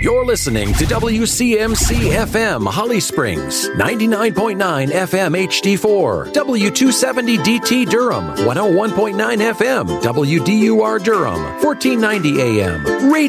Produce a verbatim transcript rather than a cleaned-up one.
You're listening to W C M C F M Holly Springs, ninety-nine point nine F M H D four, W two seventy D T Durham, one oh one point nine F M, W D U R Durham, fourteen ninety A M. Radio